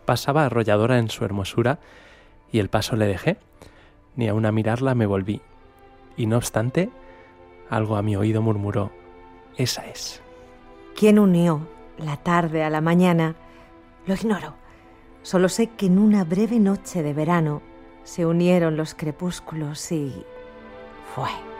pasaba arrolladora en su hermosura, y el paso le dejé, ni aun a mirarla me volví. Y no obstante, algo a mi oído murmuró: esa es. ¿Quién unió la tarde a la mañana? Lo ignoro. Solo sé que en una breve noche de verano se unieron los crepúsculos y fue.